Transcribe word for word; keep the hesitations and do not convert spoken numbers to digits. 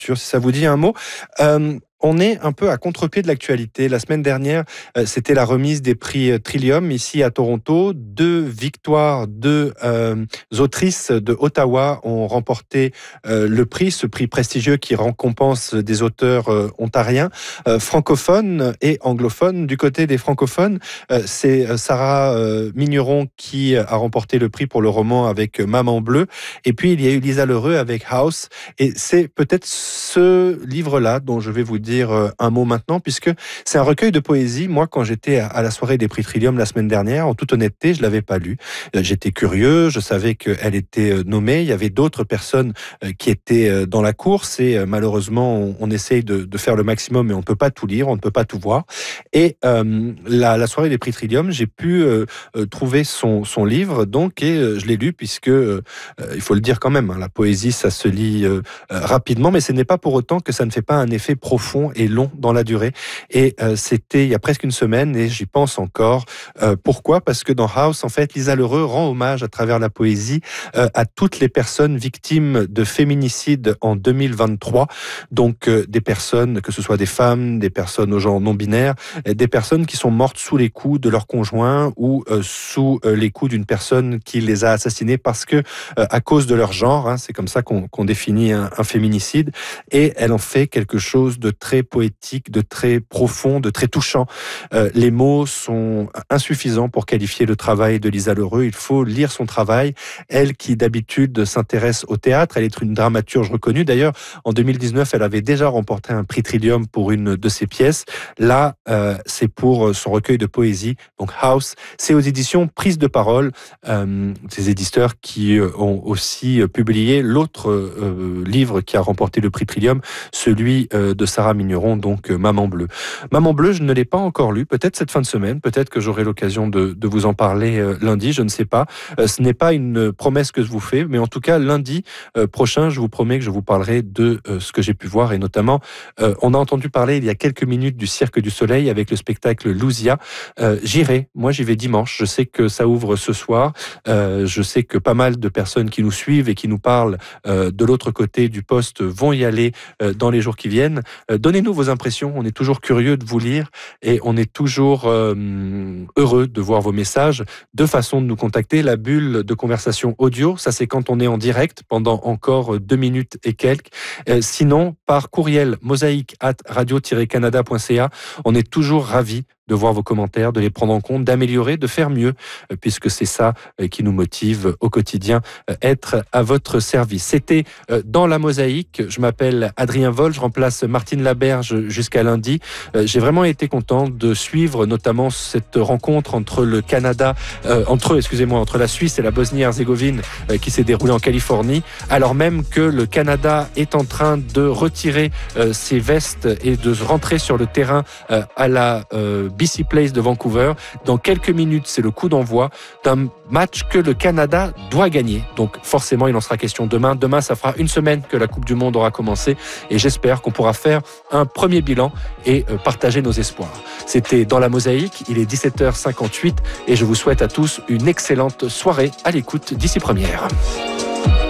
si ça vous dit un mot. Euh, On est un peu à contre-pied de l'actualité. La semaine dernière, euh, c'était la remise des prix Trillium ici à Toronto. Deux victoires, deux euh, autrices de Ottawa ont remporté euh, le prix, ce prix prestigieux qui récompense des auteurs euh, ontariens, euh, francophones et anglophones. Du côté des francophones, euh, c'est Sarah euh, Migneron qui a remporté le prix pour le roman avec Maman Bleue. Et puis, il y a eu Lisa Lheureux avec House. Et c'est peut-être ce livre-là dont je vais vous dire un mot maintenant, puisque c'est un recueil de poésie. Moi, quand j'étais à la soirée des prix Trillium la semaine dernière, en toute honnêteté, je l'avais pas lu. J'étais curieux, je savais qu'elle était nommée. Il y avait d'autres personnes qui étaient dans la course et malheureusement, on, on essaye de, de faire le maximum, mais on ne peut pas tout lire, on ne peut pas tout voir. Et euh, la, la soirée des prix Trillium, j'ai pu euh, trouver son, son livre, donc, et euh, je l'ai lu, puisque euh, il faut le dire quand même, hein, la poésie, ça se lit euh, rapidement, mais ce n'est pas pour autant que ça ne fait pas un effet profond et long dans la durée. Et euh, c'était il y a presque une semaine et j'y pense encore. Euh, pourquoi ? Parce que dans House, en fait, Lisa Lheureux rend hommage à travers la poésie euh, à toutes les personnes victimes de féminicide en deux mille vingt-trois. Donc euh, des personnes, que ce soit des femmes, des personnes au genre non-binaire, des personnes qui sont mortes sous les coups de leur conjoint ou euh, sous euh, les coups d'une personne qui les a assassinées parce que euh, à cause de leur genre, hein, c'est comme ça qu'on, qu'on définit un, un féminicide. Et elle en fait quelque chose de très poétique, de très profond, de très touchant. Euh, les mots sont insuffisants pour qualifier le travail de Lisa Lheureux. Il faut lire son travail. Elle qui d'habitude s'intéresse au théâtre, elle est une dramaturge reconnue. D'ailleurs, en deux mille dix-neuf, elle avait déjà remporté un prix Trillium pour une de ses pièces. Là, euh, c'est pour son recueil de poésie. Donc House, c'est aux éditions Prise de Parole, euh, ces éditeurs qui ont aussi publié l'autre euh, livre qui a remporté le prix Trillium, celui euh, de Sarah Migneron, donc euh, Maman Bleue. Maman Bleue, je ne l'ai pas encore lu, peut-être cette fin de semaine, peut-être que j'aurai l'occasion de, de vous en parler euh, lundi, je ne sais pas. Euh, ce n'est pas une promesse que je vous fais, mais en tout cas, lundi euh, prochain, je vous promets que je vous parlerai de euh, ce que j'ai pu voir, et notamment, euh, on a entendu parler il y a quelques minutes du Cirque du Soleil avec le spectacle Lousia. Euh, j'irai, moi j'y vais dimanche, je sais que ça ouvre ce soir, euh, je sais que pas mal de personnes qui nous suivent et qui nous parlent euh, de l'autre côté du poste vont y aller euh, dans les jours qui viennent. Euh, donnez-nous vos impressions, on est toujours curieux de vous lire et on est toujours euh, heureux de voir vos messages. Deux façons de nous contacter, la bulle de conversation audio, ça c'est quand on est en direct pendant encore deux minutes et quelques. Euh, sinon, par courriel mosaïque arobase radio tiret canada point c a, on est toujours ravis de voir vos commentaires, de les prendre en compte, d'améliorer, de faire mieux, puisque c'est ça qui nous motive au quotidien, être à votre service. C'était dans la mosaïque. Je m'appelle Adrien Vol, je remplace Martine Laberge jusqu'à lundi. J'ai vraiment été content de suivre notamment cette rencontre entre le Canada, euh, entre, excusez-moi, entre la Suisse et la Bosnie-Herzégovine euh, qui s'est déroulée en Californie, alors même que le Canada est en train de retirer euh, ses vestes et de rentrer sur le terrain euh, à la euh, B C Place de Vancouver. Dans quelques minutes, c'est le coup d'envoi d'un match que le Canada doit gagner. Donc forcément, il en sera question demain. Demain, ça fera une semaine que la Coupe du Monde aura commencé et j'espère qu'on pourra faire un premier bilan et partager nos espoirs. C'était dans la mosaïque, il est dix-sept heures cinquante-huit et je vous souhaite à tous une excellente soirée à l'écoute d'ici première.